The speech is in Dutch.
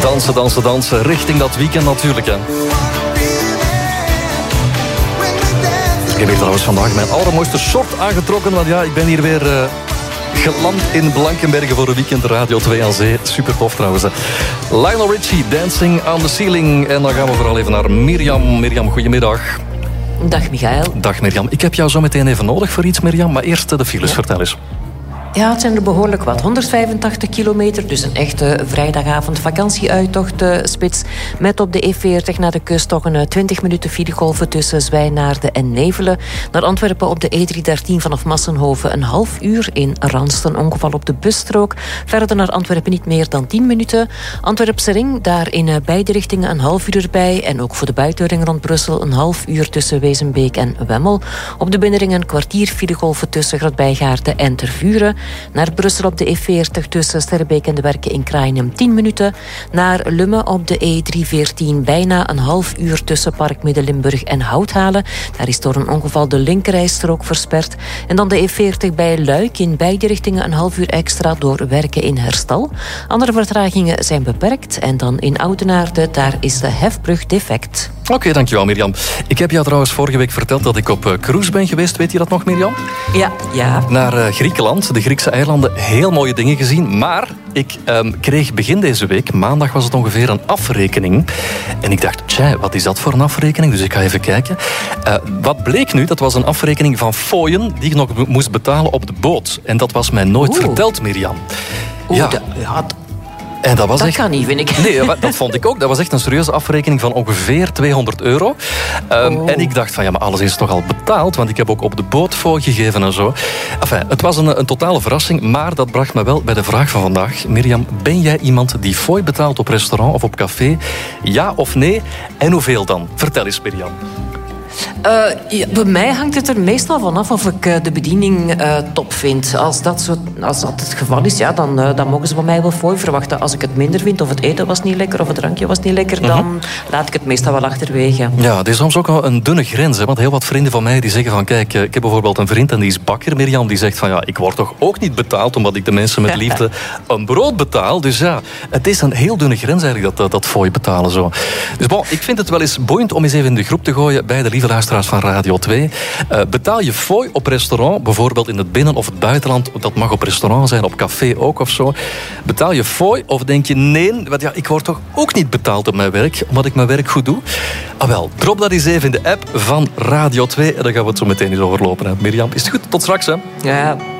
Dansen, dansen, dansen. Richting dat weekend natuurlijk, hè. Ik heb hier trouwens vandaag mijn allermooiste short aangetrokken. Want ja, ik ben hier weer geland in Blankenbergen voor een weekend Radio 2 aan zee. Super tof trouwens. Hè. Lionel Richie, Dancing on the Ceiling. En dan gaan we vooral even naar Mirjam. Mirjam, goedemiddag. Dag Michael. Dag Mirjam. Ik heb jou zo meteen even nodig voor iets, Mirjam. Maar eerst de files, vertel eens. Ja, het zijn er behoorlijk wat. 185 kilometer, dus een echte vrijdagavond vakantieuittocht-spits. Met op de E40 naar de kust toch een 20 minuten filegolven tussen Zwijnaarden en Nevelen. Naar Antwerpen op de E313 vanaf Massenhoven een half uur. In Ransten ongeval op de busstrook. Verder naar Antwerpen niet meer dan 10 minuten. Antwerpse ring, daar in beide richtingen een half uur erbij. En ook voor de buitenring rond Brussel een half uur tussen Wezenbeek en Wemmel. Op de binnenring een kwartier filegolven tussen Grootbijgaarden en Tervuren. Naar Brussel op de E40 tussen Sterrebeek en de Werken in Kraaienum 10 minuten. Naar Lummen op de E314 bijna een half uur tussen Park Midden-Limburg en Houthalen. Daar is door een ongeval de linkerrijstrook versperd. En dan de E40 bij Luik in beide richtingen een half uur extra door werken in herstal. Andere vertragingen zijn beperkt. En dan in Oudenaarde, daar is de hefbrug defect. Oké, dankjewel Mirjam. Ik heb jou trouwens vorige week verteld dat ik op cruise ben geweest. Weet je dat nog, Mirjam? Ja. Naar Griekenland, de Griekse eilanden. Heel mooie dingen gezien. Maar ik kreeg begin deze week, maandag was het ongeveer, een afrekening. En ik dacht, tja, wat is dat voor een afrekening? Dus ik ga even kijken. Wat bleek nu? Dat was een afrekening van fooien die ik nog moest betalen op de boot. En dat was mij nooit verteld, Mirjam. En dat kan niet, vind ik. Nee, dat vond ik ook. Dat was echt een serieuze afrekening van ongeveer €200. En ik dacht van, ja, maar alles is toch al betaald, want ik heb ook op de boot fooi gegeven en zo. Enfin, het was een totale verrassing, maar dat bracht me wel bij de vraag van vandaag. Mirjam, ben jij iemand die fooi betaalt op restaurant of op café? Ja of nee? En hoeveel dan? Vertel eens, Mirjam. Bij mij hangt het er meestal vanaf of ik de bediening top vind. Als dat het geval is, ja, dan mogen ze van mij wel fooi verwachten. Als ik het minder vind, of het eten was niet lekker, of het drankje was niet lekker, dan laat ik het meestal wel achterwege. Ja, er is soms ook een dunne grens. Hè, want heel wat vrienden van mij die zeggen van, kijk, ik heb bijvoorbeeld een vriend en die is bakker, Mirjam, die zegt van, ja, ik word toch ook niet betaald omdat ik de mensen met liefde een brood betaal. Dus ja, het is een heel dunne grens eigenlijk, dat fooi betalen zo. Dus bon, ik vind het wel eens boeiend om eens even in de groep te gooien bij de lieve luisteraars van Radio 2. Betaal je fooi op restaurant, bijvoorbeeld in het binnen- of het buitenland, dat mag op restaurant zijn, op café ook of zo. Betaal je fooi of denk je nee, want ja, ik word toch ook niet betaald op mijn werk, omdat ik mijn werk goed doe? Ah wel, drop dat eens even in de app van Radio 2 en dan gaan we het zo meteen eens overlopen. Hè. Mirjam, is het goed? Tot straks, hè? Ja.